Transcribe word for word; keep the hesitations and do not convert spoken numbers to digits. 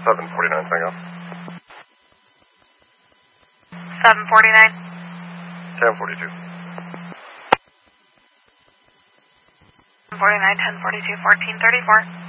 seven forty-nine Tango. seven forty-nine. ten forty-two. forty-nine, ten forty-two, fourteen thirty-four.